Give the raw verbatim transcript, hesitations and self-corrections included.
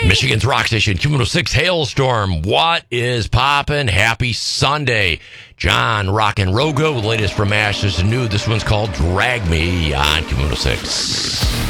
Michigan's Rock Station, Q one oh six Hailstorm. What is poppin'? Happy Sunday. John Rockin' Rogo, the latest from Masters and New. This one's called Drag Me on Q one oh six.